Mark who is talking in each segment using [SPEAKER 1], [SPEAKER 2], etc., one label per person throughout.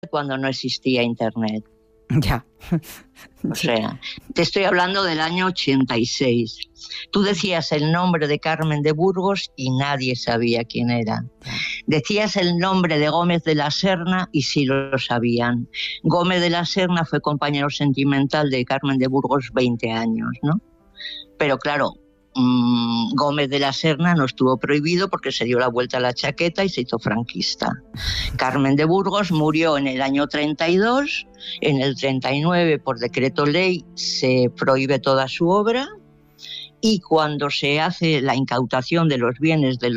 [SPEAKER 1] cuando no existía Internet.
[SPEAKER 2] Ya.
[SPEAKER 1] O sea, te estoy hablando del año 86. Tú decías el nombre de Carmen de Burgos y nadie sabía quién era. Decías el nombre de Gómez de la Serna y sí lo sabían. Gómez de la Serna fue compañero sentimental de Carmen de Burgos 20 años, ¿no? Pero claro, Gómez de la Serna no estuvo prohibido porque se dio la vuelta a la chaqueta y se hizo franquista. Carmen de Burgos murió en el año 32, en el 39 por decreto ley se prohíbe toda su obra, y cuando se hace la incautación de los bienes de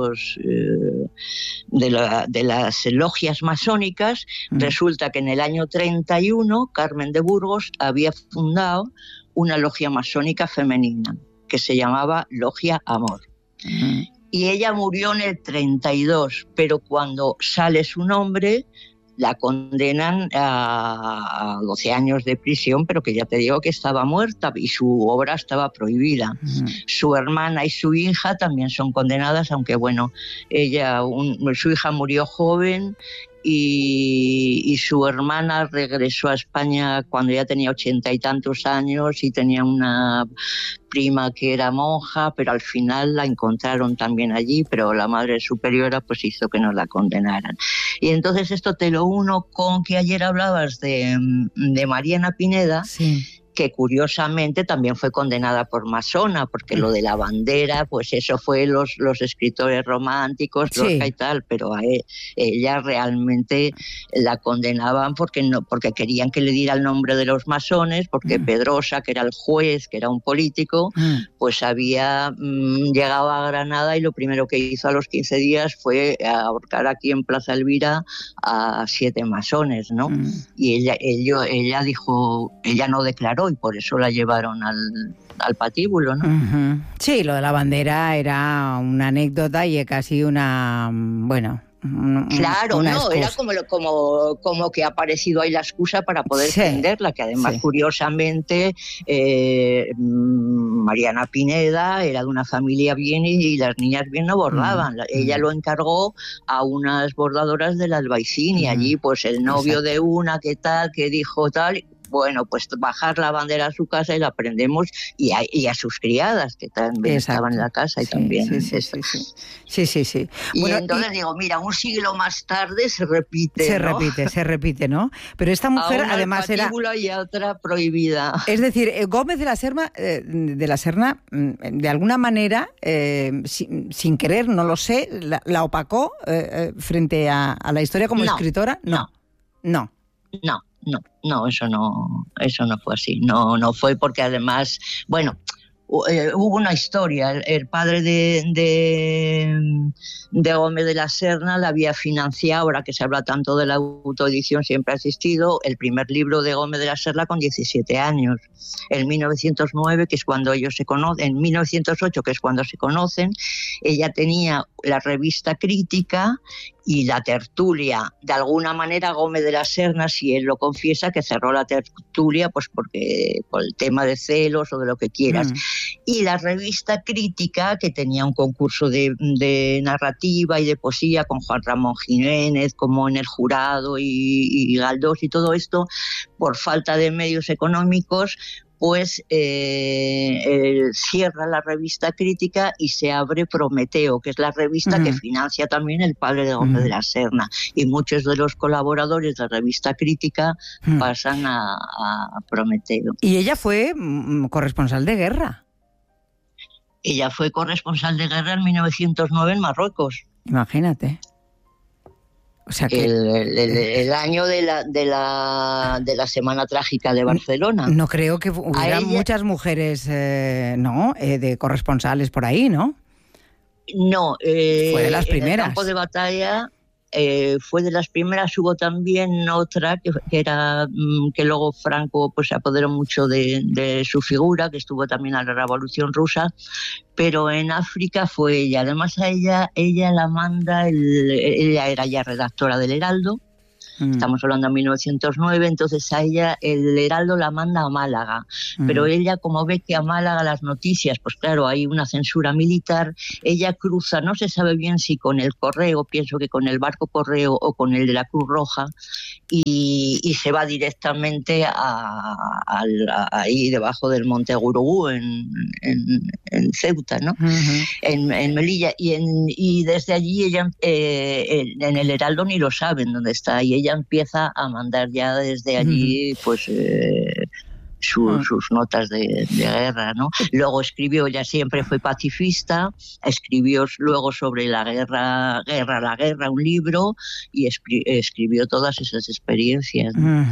[SPEAKER 1] las logias masónicas, resulta que en el año 31 Carmen de Burgos había fundado una logia masónica femenina que se llamaba Logia Amor. Y ella murió en el 32, pero cuando sale su nombre la condenan a 12 años de prisión, pero que ya te digo que estaba muerta y su obra estaba prohibida. Su hermana y su hija también son condenadas, aunque bueno, su hija murió joven y su hermana regresó a España cuando ya tenía 80 y tantos años y tenía una prima que era monja, pero al final la encontraron también allí, pero la Madre Superiora pues hizo que no la condenaran. Y entonces esto te lo uno con que ayer hablabas de Mariana Pineda, sí, que curiosamente también fue condenada por masona, porque lo de la bandera, pues eso fue los escritores románticos, sí, Lorca y tal, pero a ella realmente la condenaban porque querían que le diera el nombre de los masones, porque Pedrosa, que era el juez, que era un político, pues había llegado a Granada y lo primero que hizo a los 15 días fue ahorcar aquí en Plaza Elvira a 7 masones, ¿no? Y ella dijo, ella no declaró, y por eso la llevaron al patíbulo, ¿no?
[SPEAKER 2] Sí, lo de la bandera era una anécdota y casi una, bueno...
[SPEAKER 1] Claro, no, era como que ha aparecido ahí la excusa para poder defenderla, que además, curiosamente, Mariana Pineda era de una familia bien y las niñas bien no bordaban. Ella lo encargó a unas bordadoras del Albaicín y allí pues el novio de una que dijo tal... Bueno, pues bajar la bandera a su casa y la prendemos y a sus criadas que también estaban en la casa y también.
[SPEAKER 2] Sí.
[SPEAKER 1] Y bueno, entonces digo, mira, un siglo más tarde se repite.
[SPEAKER 2] Se repite, ¿no? Pero esta mujer
[SPEAKER 1] a una
[SPEAKER 2] además era
[SPEAKER 1] y a otra prohibida.
[SPEAKER 2] Es decir, Gómez de la Serna, de alguna manera, sin querer, no lo sé, la opacó frente a la historia como escritora.
[SPEAKER 1] No, eso no fue así. No fue porque además, bueno, hubo una historia. El padre de Gómez de la Serna la había financiado, ahora que se habla tanto de la autoedición, siempre ha existido, el primer libro de Gómez de la Serna con 17 años. En 1909, que es cuando ellos se conocen, en 1908, que es cuando se conocen, ella tenía la revista Crítica y la tertulia. De alguna manera Gómez de la Serna, si él lo confiesa, que cerró la tertulia pues por el tema de celos o de lo que quieras. Y la revista Crítica, que tenía un concurso de narrativa y de poesía con Juan Ramón Jiménez como en el jurado y Galdós y todo esto, por falta de medios económicos, pues cierra la revista Crítica y se abre Prometeo, que es la revista que financia también el padre de Gómez de la Serna. Y muchos de los colaboradores de la revista Crítica pasan a Prometeo.
[SPEAKER 2] Y ella fue corresponsal de guerra.
[SPEAKER 1] Ella fue corresponsal de guerra en 1909 en Marruecos.
[SPEAKER 2] Imagínate. O sea que
[SPEAKER 1] el año de la Semana Trágica de Barcelona.
[SPEAKER 2] No creo que hubiera muchas mujeres, de corresponsales por ahí, ¿no?
[SPEAKER 1] No.
[SPEAKER 2] Fue de las primeras.
[SPEAKER 1] En el campo de batalla fue de las primeras. Hubo también otra que era que luego Franco pues se apoderó mucho de su figura, que estuvo también a la Revolución Rusa, pero en África fue ella. Además a ella la manda, ella era ya redactora del Heraldo, Estamos hablando de 1909, entonces a ella el Heraldo la manda a Málaga, pero ella, como ve que a Málaga las noticias, pues claro, hay una censura militar, ella cruza, no se sabe bien si con el correo, pienso que con el barco correo o con el de la Cruz Roja, y se va directamente ahí debajo del Monte Gurugú, en Ceuta, ¿no? En Melilla, y desde allí ella, en el Heraldo ni lo saben dónde está, y ella empieza a mandar ya desde allí, pues... sus notas de guerra, ¿no? Luego escribió, ella siempre fue pacifista, escribió luego sobre la guerra, un libro, y escribió todas esas experiencias.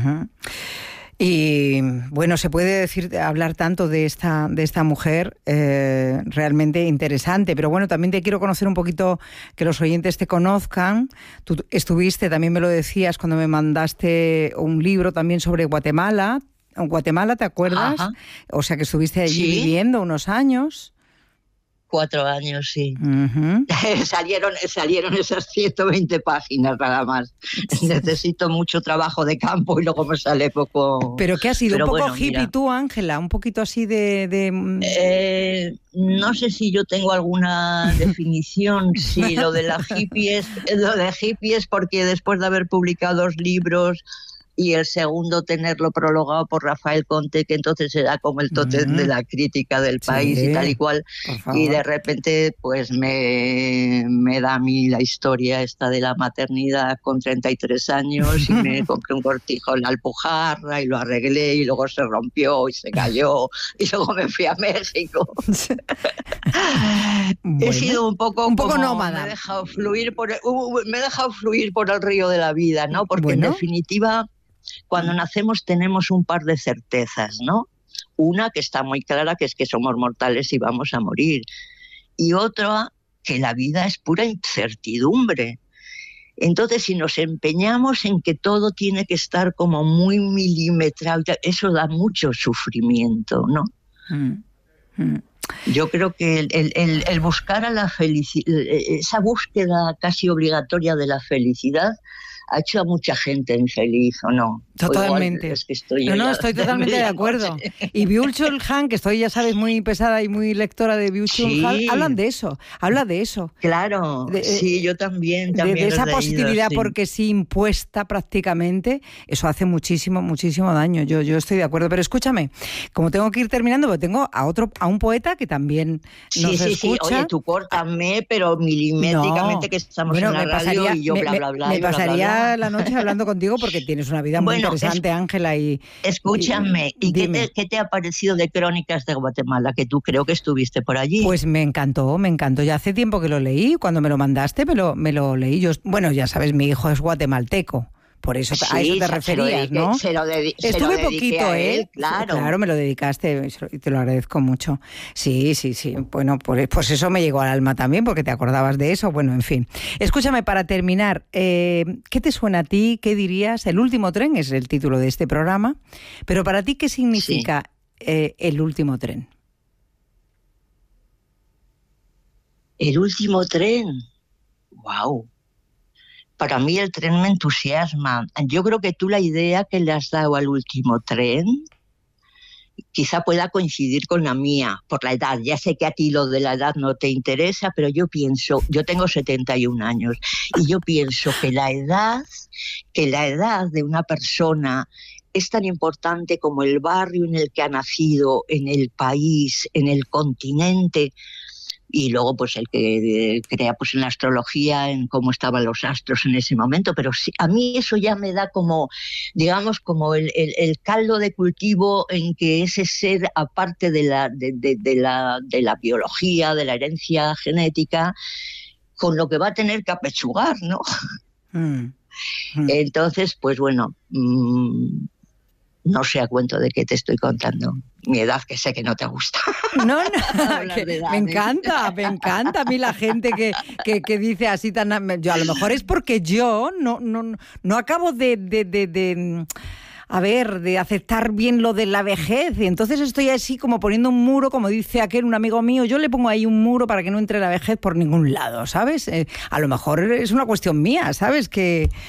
[SPEAKER 2] Y bueno, se puede hablar tanto de esta mujer, realmente interesante, pero bueno, también te quiero conocer un poquito, que los oyentes te conozcan. Tú estuviste, también me lo decías cuando me mandaste un libro también sobre Guatemala. En Guatemala, ¿te acuerdas? Ajá. O sea, que estuviste allí viviendo unos años.
[SPEAKER 1] 4 años, sí. Salieron esas 120 páginas nada más. Necesito mucho trabajo de campo y luego me sale poco...
[SPEAKER 2] ¿Pero qué ha sido? ¿Un poco hippie mira. Tú, Ángela? ¿Un poquito así
[SPEAKER 1] no sé si yo tengo alguna definición. Sí, lo de hippie es porque después de haber publicado 2 libros... y el segundo tenerlo prologado por Rafael Conte, que entonces era como el tótem de la crítica del país y tal y cual, y de repente pues me da a mí la historia esta de la maternidad con 33 años y me compré un cortijo en la Alpujarra y lo arreglé y luego se rompió y se cayó y luego me fui a México. Bueno, he sido un poco nómada. Me he dejado fluir por el río de la vida, ¿no? Porque en definitiva, cuando nacemos tenemos un par de certezas, ¿no? Una que está muy clara, que es que somos mortales y vamos a morir. Y otra, que la vida es pura incertidumbre. Entonces, si nos empeñamos en que todo tiene que estar como muy milimetrado, eso da mucho sufrimiento, ¿no? Yo creo que el buscar a la felicidad, esa búsqueda casi obligatoria de la felicidad, ha hecho a mucha gente infeliz, ¿o no?
[SPEAKER 2] Totalmente.
[SPEAKER 1] Igual, es que estoy
[SPEAKER 2] estoy totalmente de acuerdo. Y Byung-Chul Han, que estoy, ya sabes, muy pesada y muy lectora de Byung-Chul Han, habla de eso.
[SPEAKER 1] Claro, sí, yo también
[SPEAKER 2] de esa positividad, sí. Porque sí, impuesta prácticamente, eso hace muchísimo, muchísimo daño. Yo estoy de acuerdo, pero escúchame, como tengo que ir terminando, porque tengo a un poeta que también nos escucha.
[SPEAKER 1] Sí, oye, tú córtame, pero milimétricamente, que estamos en la radio y yo bla, bla, bla.
[SPEAKER 2] Me pasaría la noche hablando contigo porque tienes una vida muy interesante, Ángela.
[SPEAKER 1] Escúchame, ¿y qué te ha parecido de Crónicas de Guatemala? Que tú creo que estuviste por allí.
[SPEAKER 2] Pues me encantó. Ya hace tiempo que lo leí, cuando me lo mandaste me lo leí. Bueno, ya sabes, mi hijo es guatemalteco. Por eso a eso te referías, ¿no? Estuve poquito, Claro, me lo dedicaste y te lo agradezco mucho. Sí. Bueno, pues eso me llegó al alma también, porque te acordabas de eso. Bueno, en fin. Escúchame, para terminar, ¿qué te suena a ti? ¿Qué dirías? El último tren es el título de este programa. Pero para ti, ¿qué significa el último tren?
[SPEAKER 1] El último tren. ¡Wow! Para mí el tren me entusiasma. Yo creo que tú la idea que le has dado al último tren quizá pueda coincidir con la mía, por la edad. Ya sé que a ti lo de la edad no te interesa, pero yo tengo 71 años, y yo pienso que la edad de una persona es tan importante como el barrio en el que ha nacido, en el país, en el continente. Y luego pues el que crea pues en la astrología, en cómo estaban los astros en ese momento, pero sí, a mí eso ya me da como, digamos, como el caldo de cultivo en que ese ser, aparte de la biología, de la herencia genética, con lo que va a tener que apechugar, ¿no? Entonces, pues bueno, no sé a cuento de qué te estoy contando. Mi edad, que sé que no te gusta.
[SPEAKER 2] No, me encanta a mí la gente que dice así tan... Yo, a lo mejor es porque yo no acabo de aceptar bien lo de la vejez, y entonces estoy así como poniendo un muro, como dice un amigo mío, yo le pongo ahí un muro para que no entre la vejez por ningún lado, ¿sabes? A lo mejor es una cuestión mía, ¿sabes? Que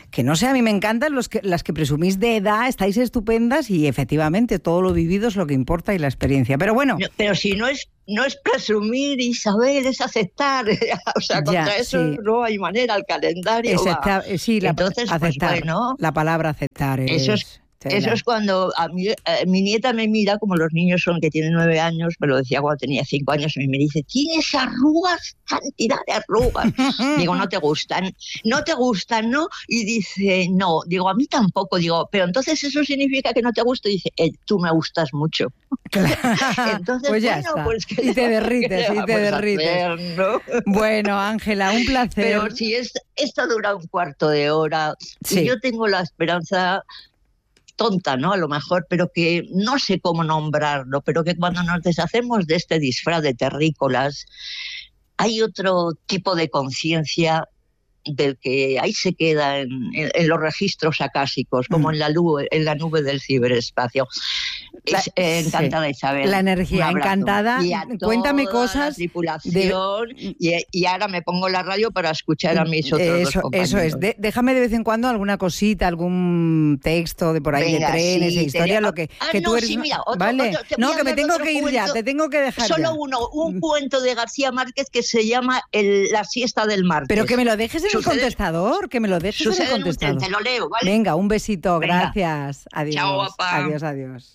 [SPEAKER 2] que no sé, a mí me encantan las que presumís de edad, estáis estupendas y efectivamente todo lo vivido es lo que importa y la experiencia. Pero bueno.
[SPEAKER 1] No, pero si no es presumir, Isabel, es aceptar. O sea, contra eso no hay manera, el calendario
[SPEAKER 2] sí,
[SPEAKER 1] entonces,
[SPEAKER 2] aceptar,
[SPEAKER 1] pues bueno,
[SPEAKER 2] la palabra aceptar
[SPEAKER 1] Eso es cuando a mí, mi nieta me mira, como los niños son que tienen 9 años, me lo decía cuando tenía 5 años, y me dice, tienes arrugas, cantidad de arrugas. Digo, ¿no te gustan? ¿No te gustan, no? Y dice, no. Digo, a mí tampoco. Digo, pero entonces eso significa que no te gusta. Y dice, tú me gustas mucho.
[SPEAKER 2] Claro.
[SPEAKER 1] Entonces,
[SPEAKER 2] pues ya
[SPEAKER 1] bueno,
[SPEAKER 2] está.
[SPEAKER 1] Pues
[SPEAKER 2] y te derrites,
[SPEAKER 1] hacer, ¿no?
[SPEAKER 2] Bueno, Ángela, un placer.
[SPEAKER 1] Pero si esto dura un cuarto de hora, y yo tengo la esperanza... tonta, ¿no? A lo mejor, pero que no sé cómo nombrarlo, pero que cuando nos deshacemos de este disfraz de terrícolas, hay otro tipo de conciencia del que ahí se queda en los registros acásicos, como en la nube del ciberespacio. Encantada, Isabel.
[SPEAKER 2] La energía, encantada. Cuéntame cosas.
[SPEAKER 1] La tripulación, y ahora me pongo la radio para escuchar a mis otros dos compañeros.
[SPEAKER 2] Eso es. Déjame de vez en cuando alguna cosita, algún texto de por ahí, de trenes, de historia, lo que tú eres. Sí, mira, ¿vale? No, que me tengo que ir ya, te tengo que dejar
[SPEAKER 1] solo un cuento de García Márquez que se llama La siesta del martes.
[SPEAKER 2] Pero que me lo dejes en el contestador, que me lo dejes en el contestador.
[SPEAKER 1] Te lo leo, ¿vale?
[SPEAKER 2] Venga, un besito, gracias. Adiós.
[SPEAKER 1] Chao, guapa.
[SPEAKER 2] Adiós.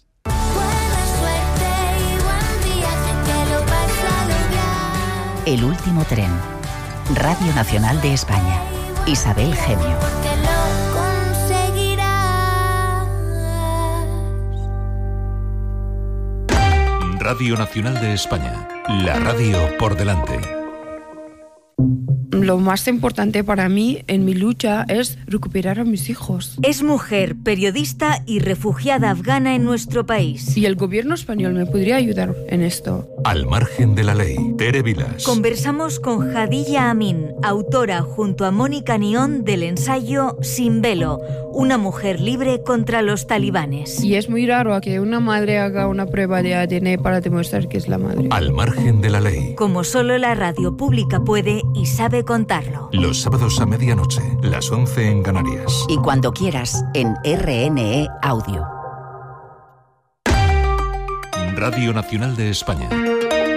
[SPEAKER 3] El último tren. Radio Nacional de España. Isabel Gemio.
[SPEAKER 4] Radio Nacional de España. La radio por delante.
[SPEAKER 5] Lo más importante para mí en mi lucha es recuperar a mis hijos.
[SPEAKER 6] Es mujer, periodista y refugiada afgana en nuestro país.
[SPEAKER 5] Y el gobierno español me podría ayudar en esto.
[SPEAKER 4] Al margen de la ley. Tere Vilas.
[SPEAKER 6] Conversamos con Hadilla Amin, autora junto a Mónica Nión del ensayo Sin velo, una mujer libre contra los talibanes.
[SPEAKER 5] Y es muy raro que una madre haga una prueba de ADN para demostrar que es la madre.
[SPEAKER 4] Al margen de la ley.
[SPEAKER 6] Como solo la radio pública puede y sabe contarlo.
[SPEAKER 4] Los sábados a medianoche, las 11 en Canarias.
[SPEAKER 3] Y cuando quieras, en RNE Audio.
[SPEAKER 4] Radio Nacional de España.